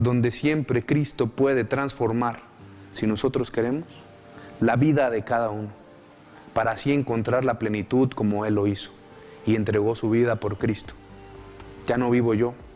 donde siempre Cristo puede transformar, si nosotros queremos, la vida de cada uno, para así encontrar la plenitud como Él lo hizo y entregó su vida por Cristo. Ya no vivo yo,